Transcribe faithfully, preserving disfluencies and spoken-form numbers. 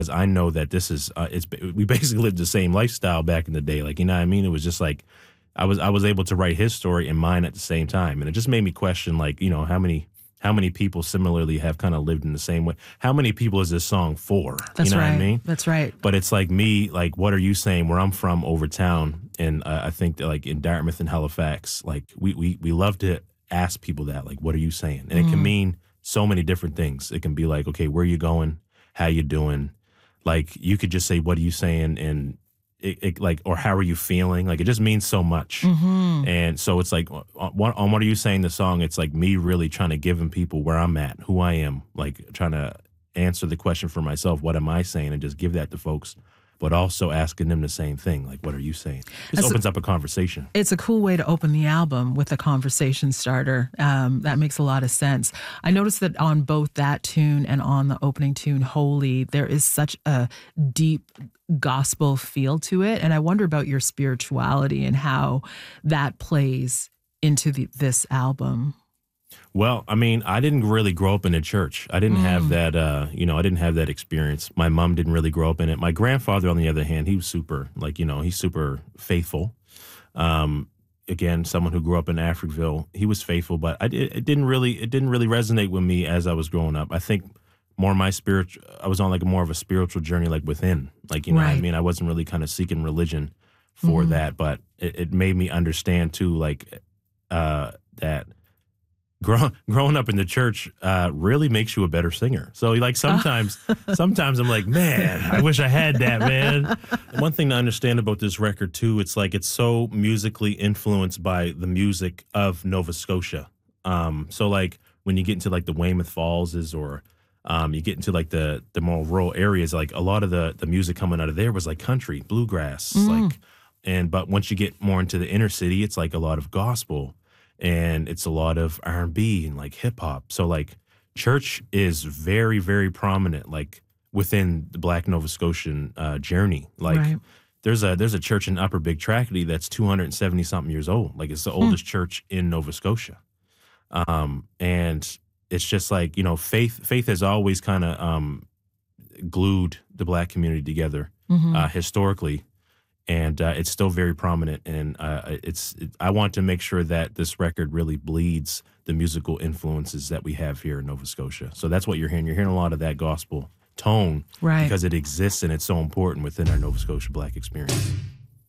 because I know that this is uh, it's we basically lived the same lifestyle back in the day. Like, you know what I mean? It was just like I was I was able to write his story and mine at the same time, and it just made me question, like, you know, how many how many people similarly have kind of lived in the same way? How many people is this song for? That's you know right. what I mean? That's right. But it's like me, like, what are you saying? Where I'm from, over town, and uh, I think that, like, in Dartmouth and Halifax, like, we we we love to ask people that, like, what are you saying? And mm. it can mean so many different things. It can be like, okay, where you going? How you doing? Like, you could just say, what are you saying? And it, it like, or how are you feeling? Like, it just means so much. Mm-hmm. And so it's like, on, on What Are You Saying, the song, it's like me really trying to give people where I'm at, who I am, like trying to answer the question for myself, what am I saying? And just give that to folks, but also asking them the same thing, like, what are you saying? This That's opens a, up a conversation. It's a cool way to open the album with a conversation starter. Um, that makes a lot of sense. I noticed that on both that tune and on the opening tune, Holy, there is such a deep gospel feel to it. And I wonder about your spirituality and how that plays into the, this album. Well, I mean, I didn't really grow up in a church. I didn't mm. have that, uh, you know, I didn't have that experience. My mom didn't really grow up in it. My grandfather, on the other hand, he was super, like, you know, he's super faithful. Um, again, someone who grew up in Africville, he was faithful, but I, it, it didn't really, it didn't really resonate with me as I was growing up. I think more my spiritual, I was on like a more of a spiritual journey, like within, like, you know right. what I mean? I wasn't really kind of seeking religion for mm. that, but it, it made me understand too, like, uh, that Grow, growing up in the church uh, really makes you a better singer. So, like, sometimes, sometimes I'm like, man, I wish I had that, man. One thing to understand about this record too, it's like it's so musically influenced by the music of Nova Scotia. Um, so, like, when you get into like the Weymouth Falls or um, you get into like the the more rural areas, like a lot of the the music coming out of there was like country, bluegrass, mm. like, and but once you get more into the inner city, it's like a lot of gospel. And it's a lot of R and B and like hip hop. So like church is very, very prominent, like within the Black Nova Scotian uh, journey. Like right. there's a there's a church in Upper Big Tracadie that's two hundred seventy something years old. Like it's the hmm. oldest church in Nova Scotia. Um, and it's just like, you know, faith faith has always kind of um, glued the Black community together mm-hmm. uh, historically. And uh, it's still very prominent, and uh, it's. It, I want to make sure that this record really bleeds the musical influences that we have here in Nova Scotia. So that's what you're hearing. You're hearing a lot of that gospel tone, right? Because it exists and it's so important within our Nova Scotia Black experience.